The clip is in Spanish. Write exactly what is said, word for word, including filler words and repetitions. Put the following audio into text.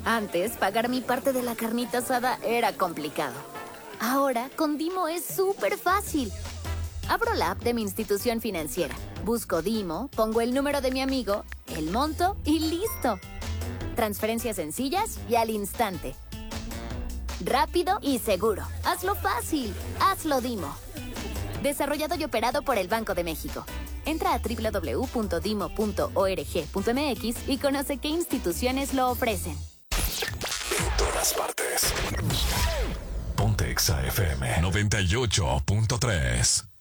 Antes, pagar mi parte de la carnita asada era complicado. Ahora, con Dimo es súper fácil. Abro la app de mi institución financiera, busco Dimo, pongo el número de mi amigo, el monto y listo. Transferencias sencillas y al instante. Rápido y seguro. Hazlo fácil. Hazlo Dimo. Desarrollado y operado por el Banco de México. Entra a doble u doble u doble u punto dimo punto org punto m x y conoce qué instituciones lo ofrecen. En todas partes. Ponte Exa F M noventa y ocho punto tres.